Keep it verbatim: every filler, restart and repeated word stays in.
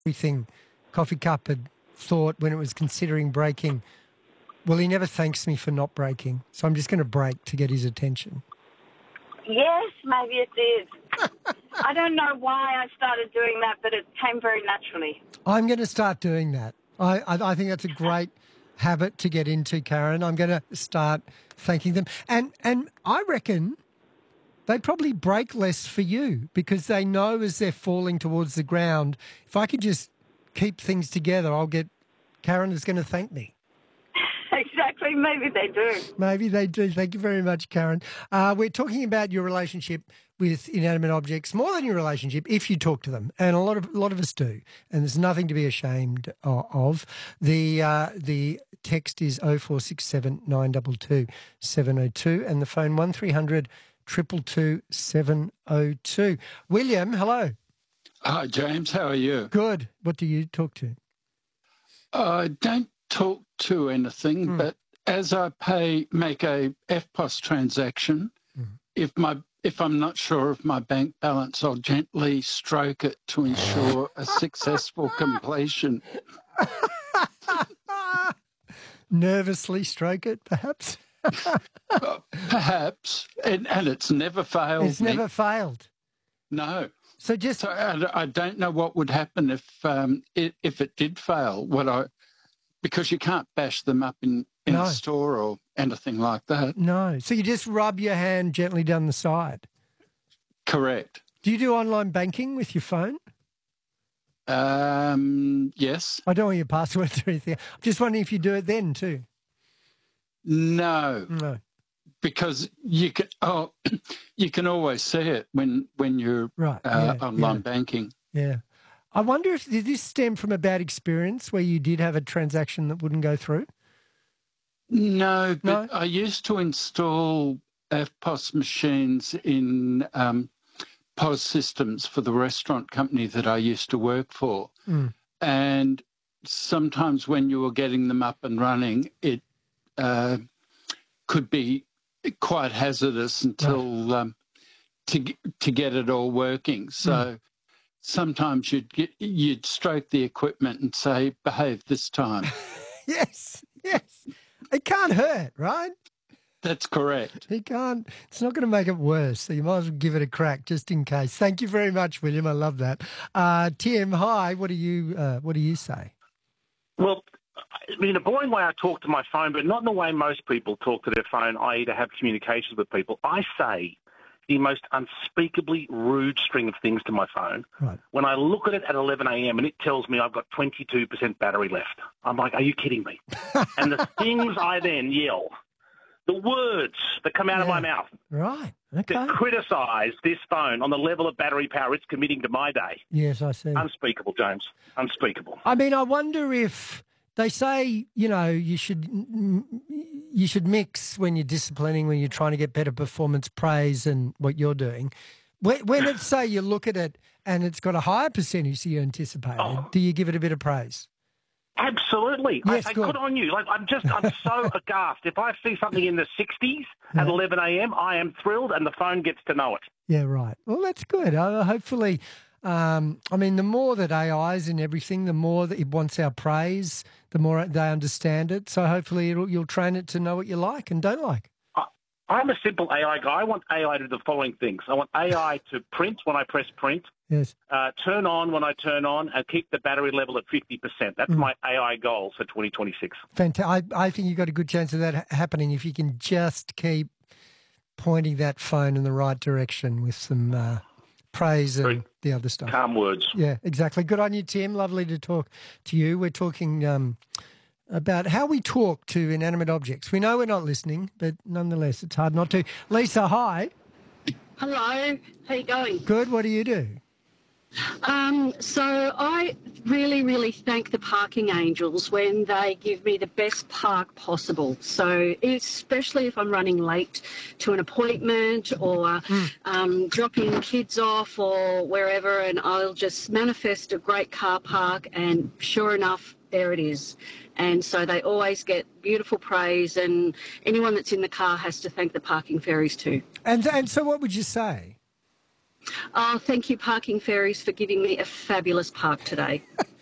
everything Coffee Cup had thought when it was considering breaking, well, he never thanks me for not breaking, so I'm just going to break to get his attention. Yes, maybe it did. I don't know why I started doing that, but it came very naturally. I'm going to start doing that. I, I, I think that's a great habit to get into, Karen. I'm going to start thanking them. And, and I reckon they probably break less for you because they know as they're falling towards the ground, if I could just keep things together, I'll get Karen is going to thank me. Exactly. Maybe they do. Maybe they do. Thank you very much, Karen. Uh, we're talking about your relationship with inanimate objects, more than your relationship, if you talk to them, and a lot of a lot of us do, and there's nothing to be ashamed of. The uh, the text is oh four six seven nine two two seven oh two, and the phone one three hundred two two two seven oh two. William, hello. Hi, James. How are you? Good. What do you talk to? I don't talk to anything, mm. but as I pay, make a F P O S transaction, mm. if my if I'm not sure of my bank balance, I'll gently stroke it to ensure a successful completion. Nervously stroke it, perhaps? Perhaps, and, and it's never failed. It's me. never failed. No. So just, so I, I don't know what would happen if um, it, if it did fail. What I because you can't bash them up in, in no. a store or anything like that. No. So you just rub your hand gently down the side. Correct. Do you do online banking with your phone? Um. Yes. I don't want your passwords or anything. I'm just wondering if you do it then too. No. No. Because you can oh, you can always see it when when you're right. uh, yeah, online yeah. banking. Yeah. I wonder if did this stem from a bad experience where you did have a transaction that wouldn't go through? No, but no? I used to install F P O S machines in um, P O S systems for the restaurant company that I used to work for. Mm. And sometimes when you were getting them up and running, it uh, could be quite hazardous until right. um, to to get it all working. So mm. sometimes you'd get, you'd stroke the equipment and say, "Behave this time." Yes, yes. It can't hurt, right? That's correct. It can't. It's not going to make it worse. So you might as well give it a crack just in case. Thank you very much, William. I love that. Uh, Tim, hi. What do you uh, What do you say? Well, I mean, in a boring way, I talk to my phone, but not in the way most people talk to their phone, that is to have communications with people. I say the most unspeakably rude string of things to my phone. Right. When I look at it at eleven a.m. and it tells me I've got twenty-two percent battery left, I'm like, are you kidding me? And the things I then yell, the words that come out yeah. of my mouth right. okay. that criticise this phone on the level of battery power it's committing to my day. Yes, I see. Unspeakable, James. Unspeakable. I mean, I wonder if they say, you know, you should you should mix when you're disciplining, when you're trying to get better performance, praise and what you're doing. When, when it's, say, you look at it and it's got a higher percentage than you anticipated, oh. do you give it a bit of praise? Absolutely. Yes, I, I good. Good on you. Like, I'm just, I'm so aghast. If I see something in the sixties yeah. at eleven a.m., I am thrilled and the phone gets to know it. Yeah, right. Well, that's good. Uh, hopefully, um, I mean, the more that A I is in everything, the more that it wants our praise, the more they understand it. So hopefully it'll, you'll train it to know what you like and don't like. I, I'm a simple A I guy. I want A I to do the following things. I want A I to print when I press print. Yes. Uh, turn on when I turn on, and keep the battery level at fifty percent. That's mm. my A I goal for twenty twenty-six. Fantastic. I, I think you've got a good chance of that ha- happening if you can just keep pointing that phone in the right direction with some uh, praise and Very the other stuff. Calm words. Yeah, exactly. Good on you, Tim. Lovely to talk to you. We're talking um, about how we talk to inanimate objects. We know we're not listening, but nonetheless, it's hard not to. Lisa, hi. Hello. How you going? Good. What do you do? Um, so I really, really thank the parking angels when they give me the best park possible. So especially if I'm running late to an appointment or mm. um, dropping kids off or wherever, and I'll just manifest a great car park, and sure enough, there it is. And so they always get beautiful praise, and anyone that's in the car has to thank the parking fairies too. And and so what would you say? Oh, thank you, Parking Fairies, for giving me a fabulous park today.